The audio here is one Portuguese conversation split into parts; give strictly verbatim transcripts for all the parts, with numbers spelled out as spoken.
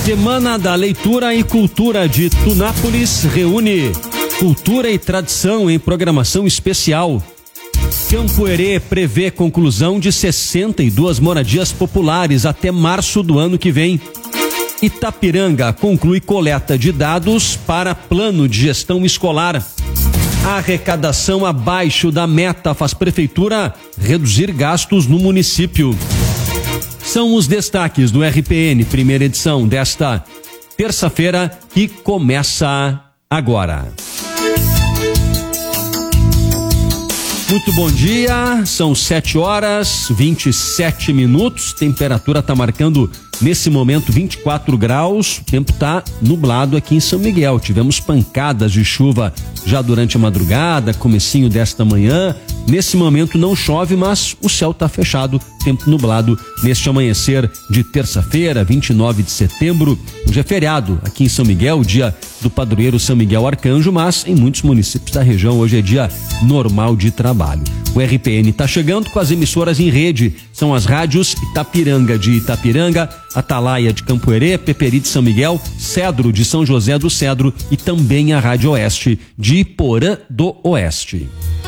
Semana da Leitura e Cultura de Tunápolis reúne cultura e tradição em programação especial. Campo Herê prevê conclusão de sessenta e duas moradias populares até março do ano que vem. Itapiranga conclui coleta de dados para plano de gestão escolar. A arrecadação abaixo da meta faz prefeitura reduzir gastos no município. São os destaques do R P N, primeira edição desta terça-feira, que começa agora. Muito bom dia, são sete horas, vinte e sete minutos, temperatura está marcando nesse momento vinte e quatro graus, o tempo está nublado aqui em São Miguel. Tivemos pancadas de chuva já durante a madrugada, comecinho desta manhã. Nesse momento não chove, mas o céu está fechado, tempo nublado neste amanhecer de terça-feira, vinte e nove de setembro. Hoje é feriado aqui em São Miguel, dia do padroeiro São Miguel Arcanjo, mas em muitos municípios da região hoje é dia normal de trabalho. O R P N está chegando com as emissoras em rede, são as rádios Itapiranga de Itapiranga, Atalaia de Campo Herê, Peperi de São Miguel, Cedro de São José do Cedro e também a Rádio Oeste de Iporã do Oeste.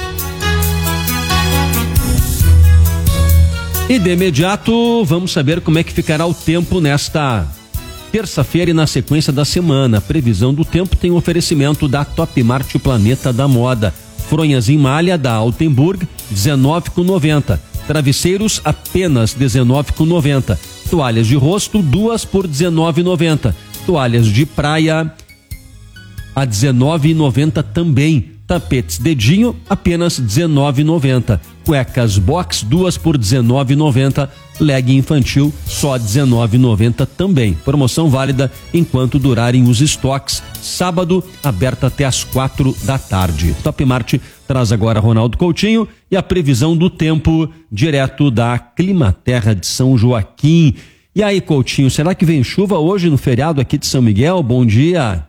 E de imediato vamos saber como é que ficará o tempo nesta terça-feira e na sequência da semana. A previsão do tempo tem um oferecimento da Top Mart Planeta da Moda. Fronhas em malha da Altenburg, dezenove reais e noventa centavos. Travesseiros apenas dezenove reais e noventa centavos. Toalhas de rosto, duas por dezenove reais e noventa centavos. Toalhas de praia a dezenove reais e noventa centavos também. Tapetes dedinho, apenas dezenove reais e noventa centavos. Cuecas box, duas por dezenove reais e noventa centavos. Leg infantil, só dezenove reais e noventa centavos também. Promoção válida enquanto durarem os estoques. Sábado, aberta até às quatro da tarde. Top Mart traz agora Ronaldo Coutinho e a previsão do tempo direto da Climaterra de São Joaquim. E aí, Coutinho, será que vem chuva hoje no feriado aqui de São Miguel? Bom dia.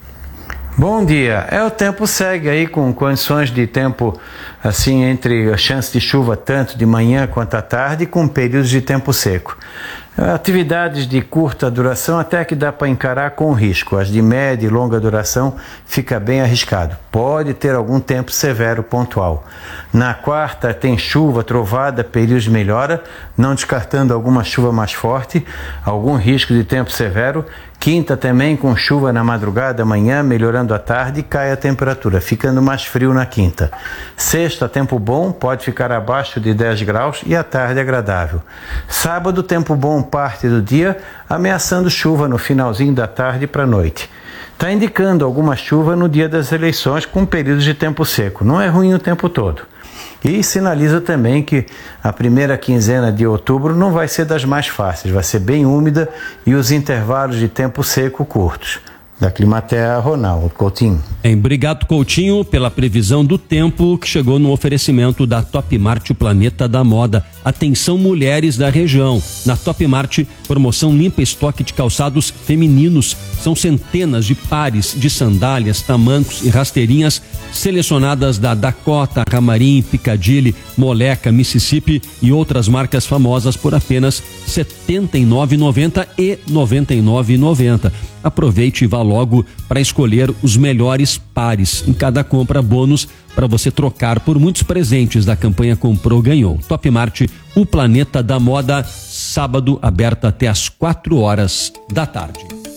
Bom dia. É, o tempo segue aí com condições de tempo assim, entre a chance de chuva tanto de manhã quanto à tarde, com períodos de tempo seco. Atividades de curta duração até que dá para encarar com risco. As de média e longa duração fica bem arriscado. Pode ter algum tempo severo pontual. Na quarta tem chuva, trovada, períodos de melhora, não descartando alguma chuva mais forte, algum risco de tempo severo. Quinta também com chuva na madrugada, amanhã, melhorando à tarde, cai a temperatura, ficando mais frio na quinta. Sexta, tempo bom, pode ficar abaixo de dez graus e à tarde agradável. Sábado, tempo bom parte do dia, ameaçando chuva no finalzinho da tarde para a noite. Está indicando alguma chuva no dia das eleições com períodos de tempo seco. Não é ruim o tempo todo. E sinaliza também que a primeira quinzena de outubro não vai ser das mais fáceis, vai ser bem úmida e os intervalos de tempo seco curtos. Da Climaterra, Ronaldo Coutinho. Bem, obrigado, Coutinho, pela previsão do tempo que chegou no oferecimento da Top Mart Planeta da Moda. Atenção, mulheres da região. Na Top Mart, promoção limpa estoque de calçados femininos. São centenas de pares de sandálias, tamancos e rasteirinhas selecionadas da Dakota, Ramarim, Piccadilly, Moleca, Mississippi e outras marcas famosas por apenas setenta e nove reais e noventa centavos e noventa e nove reais e noventa centavos. Aproveite e vá logo para escolher os melhores pares. Em cada compra, bônus para você trocar por muitos presentes da campanha Comprou, Ganhou. Top Mart, o Planeta da Moda, sábado, aberta até às quatro horas da tarde.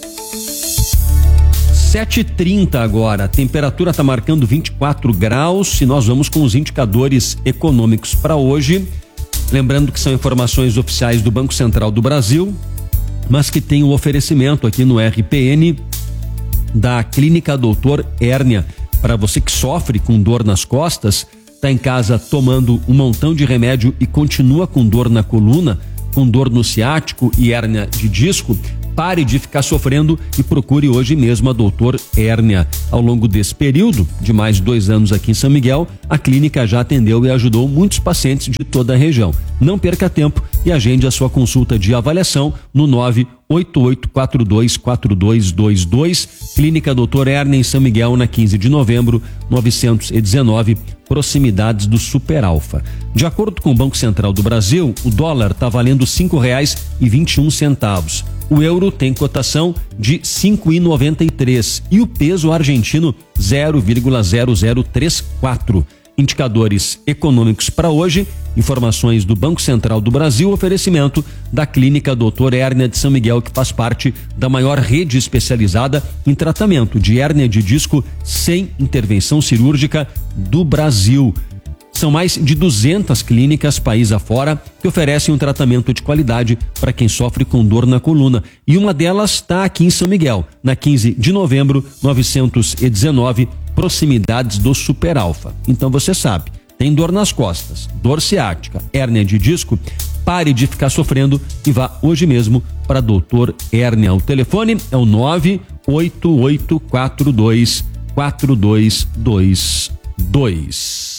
sete e trinta agora, a temperatura está marcando vinte e quatro graus. E nós vamos com os indicadores econômicos para hoje. Lembrando que são informações oficiais do Banco Central do Brasil, mas que tem o oferecimento aqui no R P N da Clínica Doutor Hérnia. Para você que sofre com dor nas costas, está em casa tomando um montão de remédio e continua com dor na coluna, com dor no ciático e hérnia de disco, pare de ficar sofrendo e procure hoje mesmo a Doutor Hérnia. Ao longo desse período, de mais de dois anos aqui em São Miguel, a clínica já atendeu e ajudou muitos pacientes de toda a região. Não perca tempo e agende a sua consulta de avaliação no nove oito oito quatro dois quatro dois dois dois. Clínica Doutor Hérnia em São Miguel, na quinze de novembro, novecentos e dezenove. proximidades do Super Alfa. De acordo com o Banco Central do Brasil, o dólar está valendo cinco reais e vinte e um centavos. O euro tem cotação de cinco e noventa e três e o peso argentino zero vírgula zero zero três quatro. Indicadores econômicos para hoje, informações do Banco Central do Brasil, oferecimento da Clínica doutor Hérnia de São Miguel, que faz parte da maior rede especializada em tratamento de hérnia de disco sem intervenção cirúrgica do Brasil. São mais de duzentas clínicas país afora que oferecem um tratamento de qualidade para quem sofre com dor na coluna. E uma delas está aqui em São Miguel, na quinze de novembro, novecentos e dezenove, proximidades do Super Alfa. Então você sabe, tem dor nas costas, dor ciática, hérnia de disco, pare de ficar sofrendo e vá hoje mesmo para doutor Hérnia. O telefone é o nove oito oito quatro dois quatro dois dois dois.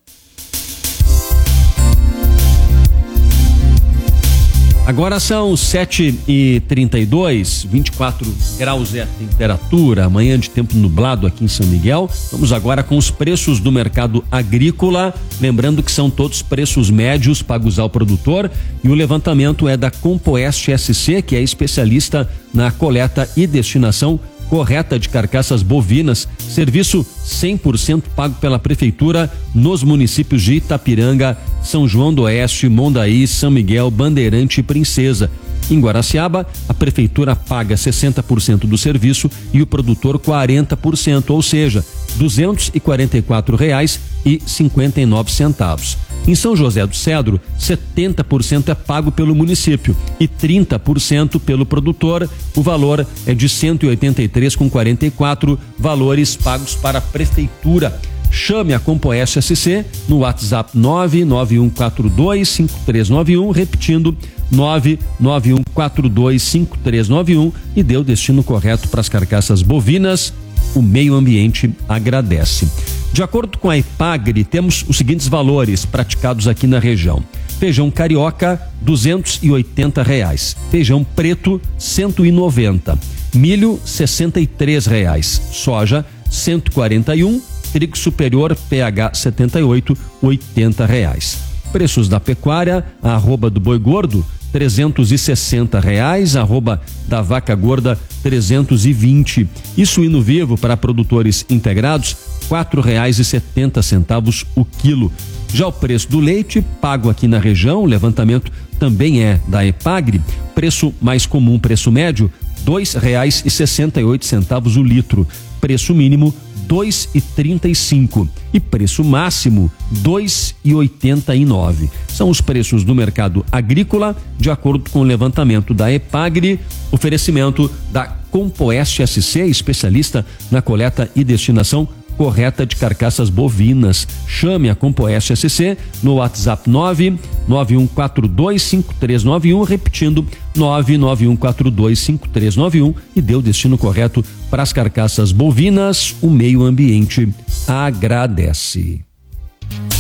Agora são sete e trinta e dois, vinte e quatro graus é a temperatura, amanhã de tempo nublado aqui em São Miguel. Vamos agora com os preços do mercado agrícola, lembrando que são todos preços médios pagos ao produtor, e o levantamento é da Compoeste S C, que é especialista na coleta e destinação correta de carcaças bovinas, serviço cem por cento pago pela prefeitura nos municípios de Itapiranga, São João do Oeste, Mondaí, São Miguel, Bandeirante e Princesa. Em Guaraciaba, a prefeitura paga sessenta por cento do serviço e o produtor quarenta por cento, ou seja, duzentos e quarenta e quatro reais e cinquenta e nove centavos. Em São José do Cedro, setenta por cento é pago pelo município e trinta por cento pelo produtor. O valor é de cento e oitenta e três reais e quarenta e quatro centavos, valores pagos para a prefeitura. Chame a Compoeste S C no WhatsApp nove nove um quatro dois cinco três nove um, repetindo nove nove um quatro dois cinco três nove um, e dê o destino correto para as carcaças bovinas. O meio ambiente agradece. De acordo com a Epagri, temos os seguintes valores praticados aqui na região: feijão carioca duzentos e oitenta reais, feijão preto cento e noventa, milho sessenta e três reais, soja cento e quarenta e um, trigo superior P H setenta e oito, oitenta reais. Preços da pecuária: a arroba do boi gordo trezentos e sessenta reais, arroba da vaca gorda trezentos e vinte, e suíno vivo para produtores integrados quatro reais e setenta centavos o quilo. Já o preço do leite pago aqui na região, o levantamento também é da Epagri, preço mais comum, preço médio dois reais e sessenta e oito centavos o litro, preço mínimo dois e trinta e cinco e preço máximo dois e oitenta e nove. São os preços do mercado agrícola de acordo com o levantamento da Epagri, oferecimento da Compoeste S C, especialista na coleta e destinação correta de carcaças bovinas. Chame a Compoeste S C no WhatsApp nove nove um quatro dois cinco três nove um, repetindo nove nove um quatro dois cinco três nove um, e dê o destino correto para as carcaças bovinas. O meio ambiente agradece.